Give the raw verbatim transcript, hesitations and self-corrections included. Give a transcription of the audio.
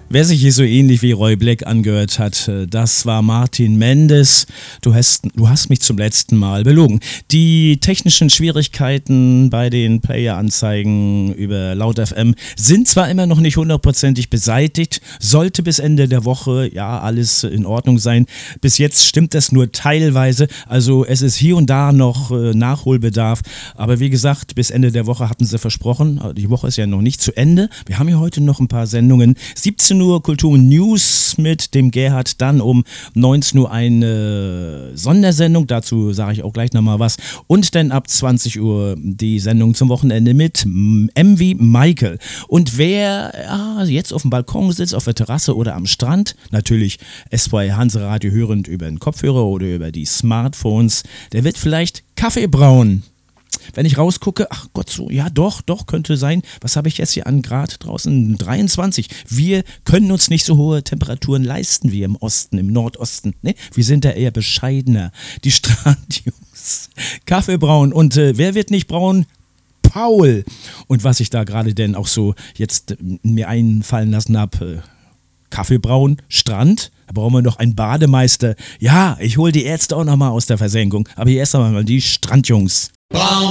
Wer sich hier so ähnlich wie Roy Black angehört hat, das war Martin Mendes. Du hast, du hast mich zum letzten Mal belogen. Die technischen Schwierigkeiten bei den Player-Anzeigen über Laut F M sind zwar immer noch nicht hundertprozentig beseitigt, sollte bis Ende der Woche ja alles in Ordnung sein. Bis jetzt stimmt das nur teilweise, also es ist hier und da noch äh, Nachholbedarf. Aber wie gesagt, bis Ende der Woche hatten sie versprochen. Die Woche ist ja noch nicht zu Ende. Wir haben hier heute noch ein paar Sendungen. siebzehn Uhr Kultur News mit dem Gerhard, dann um neunzehn Uhr eine Sondersendung, dazu sage ich auch gleich nochmal was, und dann ab zwanzig Uhr die Sendung zum Wochenende mit M wie Michael. Und wer ja, jetzt auf dem Balkon sitzt, auf der Terrasse oder am Strand, natürlich S zwei Hanseradio hörend über den Kopfhörer oder über die Smartphones, der wird vielleicht Kaffee brauen. Wenn ich rausgucke, ach Gott, so, ja doch, doch, könnte sein. Was habe ich jetzt hier an Grad draußen? dreiundzwanzig. Wir können uns nicht so hohe Temperaturen leisten wie im Osten, im Nordosten. Ne? Wir sind da eher bescheidener. Die Strandjungs. Kaffee brauen. Und äh, wer wird nicht braun? Paul. Und was ich da gerade denn auch so jetzt äh, mir einfallen lassen habe, äh, Kaffee brauen, Strand. Da brauchen wir noch einen Bademeister. Ja, ich hole die Ärzte auch nochmal aus der Versenkung. Aber hier erst einmal die Strandjungs.